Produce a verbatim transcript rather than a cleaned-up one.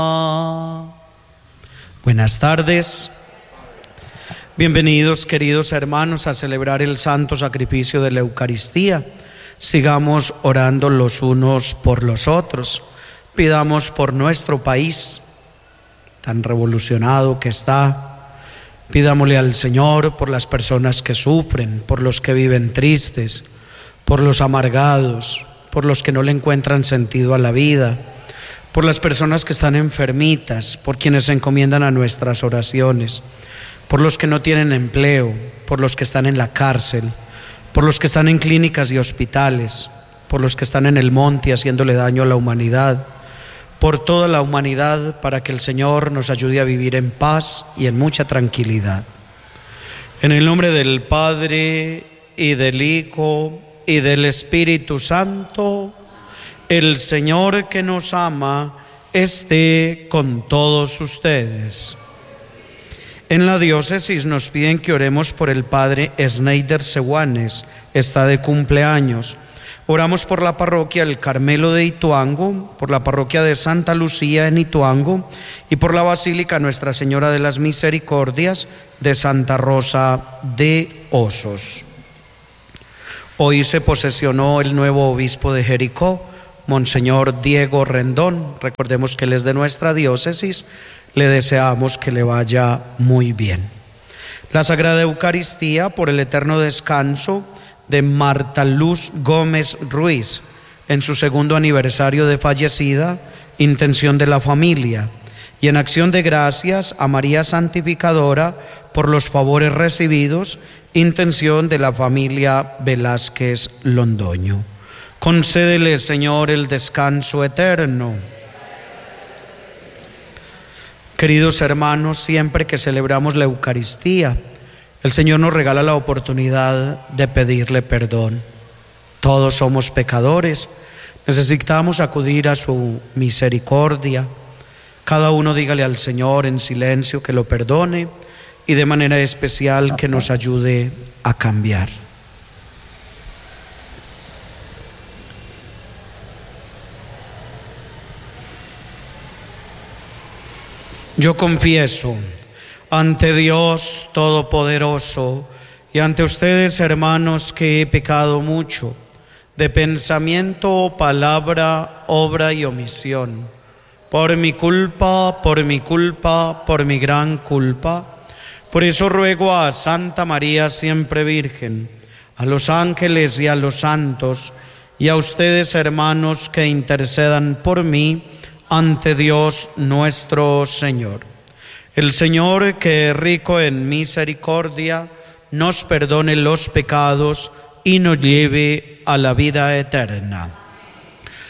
Buenas tardes. Bienvenidos, queridos hermanos, a celebrar el santo sacrificio de la Eucaristía. Sigamos orando los unos por los otros. Pidamos por nuestro país, tan revolucionado que está. Pidámosle al Señor por las personas que sufren, por los que viven tristes, por los amargados, por los que no le encuentran sentido a la vida, por las personas que están enfermitas, por quienes se encomiendan a nuestras oraciones, por los que no tienen empleo, por los que están en la cárcel, por los que están en clínicas y hospitales, por los que están en el monte haciéndole daño a la humanidad, por toda la humanidad, para que el Señor nos ayude a vivir en paz y en mucha tranquilidad. En el nombre del Padre, y del Hijo, y del Espíritu Santo. El Señor que nos ama esté con todos ustedes. En la diócesis nos piden que oremos por el padre Schneider Sewanes, está de cumpleaños. Oramos por la parroquia El Carmelo de Ituango, por la parroquia de Santa Lucía en Ituango y por la Basílica Nuestra Señora de las Misericordias de Santa Rosa de Osos. Hoy se posesionó el nuevo obispo de Jericó, Monseñor Diego Rendón. Recordemos que él es de nuestra diócesis. Le deseamos que le vaya muy bien. La Sagrada Eucaristía por el eterno descanso de Marta Luz Gómez Ruiz, en su segundo aniversario de fallecida, intención de la familia, y en acción de gracias a María Santificadora por los favores recibidos, intención de la familia Velázquez Londoño. Concédele, Señor, el descanso eterno. Queridos hermanos, siempre que celebramos la Eucaristía, el Señor nos regala la oportunidad de pedirle perdón. Todos somos pecadores, necesitamos acudir a su misericordia. Cada uno dígale al Señor en silencio que lo perdone y de manera especial que nos ayude a cambiar. Yo confieso ante Dios Todopoderoso y ante ustedes, hermanos, que he pecado mucho de pensamiento, palabra, obra y omisión. Por mi culpa, por mi culpa, por mi gran culpa. Por eso ruego a Santa María siempre Virgen, a los ángeles y a los santos, y a ustedes, hermanos, que intercedan por mí ante Dios nuestro Señor. El Señor, que es rico en misericordia, nos perdone los pecados y nos lleve a la vida eterna.